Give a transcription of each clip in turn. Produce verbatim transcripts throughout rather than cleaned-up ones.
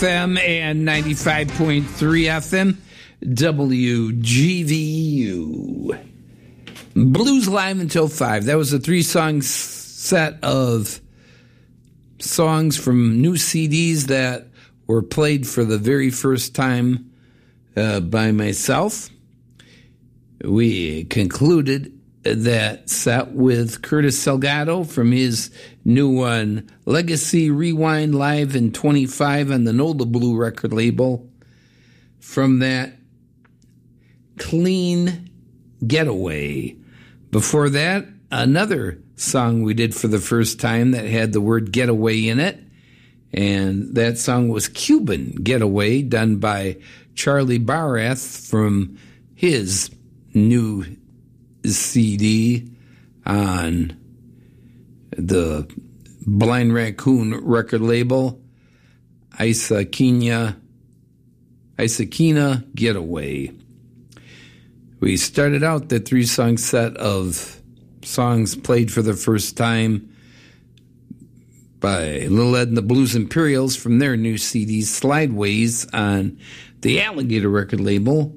F M and ninety-five point three F M, W G V U. Blues Live until five. That was a three-song set of songs from new C Ds that were played for the very first time uh, by myself. We concluded that set with Curtis Salgado from his new one, Legacy Rewind Live in twenty-five on the Nola Blue record label. From that, Clean Getaway. Before that, another song we did for the first time that had the word getaway in it. And that song was Cuban Getaway, done by Charlie Barath from his new C D on the Blind Raccoon record label, Isakina, Isakina Getaway. We started out that three-song set of songs played for the first time by Little Ed and the Blues Imperials from their new C D, Slideways, on the Alligator record label.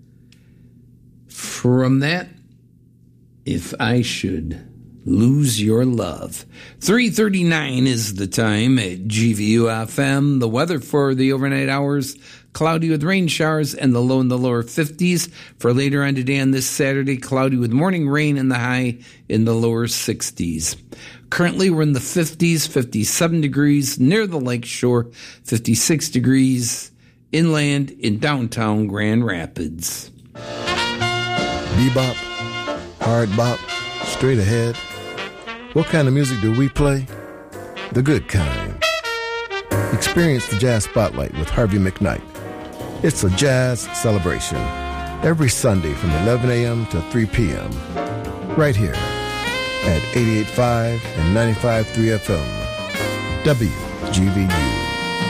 From that, If I Should Lose Your Love. three thirty-nine is the time at G V U F M. The weather for the overnight hours, cloudy with rain showers and the low in the lower fifties. For later on today on this Saturday, cloudy with morning rain and the high in the lower sixties. Currently, we're in the fifties, fifty-seven degrees near the lake shore, fifty-six degrees inland in downtown Grand Rapids. Bebop, hard bop, straight ahead. What kind of music do we play? The good kind. Experience the Jazz Spotlight with Harvey McKnight. It's a jazz celebration every Sunday from eleven a.m. to three p.m. right here at eighty-eight point five and ninety-five point three F M, W G V U.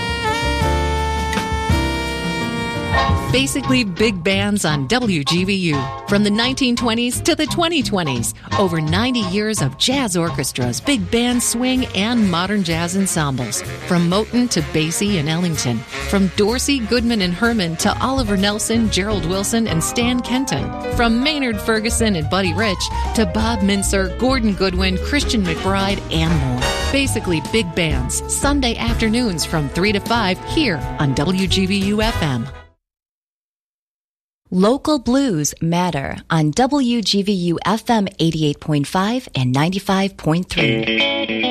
Basically big bands on W G V U. From the nineteen twenties to the twenty twenties. Over ninety years of jazz orchestras, big band swing, and modern jazz ensembles. From Moten to Basie and Ellington. From Dorsey, Goodman, and Herman to Oliver Nelson, Gerald Wilson, and Stan Kenton. From Maynard Ferguson and Buddy Rich to Bob Mincer, Gordon Goodwin, Christian McBride, and more. Basically big bands. Sunday afternoons from three to five here on W G V U F M. Local Blues Matter on W G V U F M eighty-eight point five and ninety-five point three.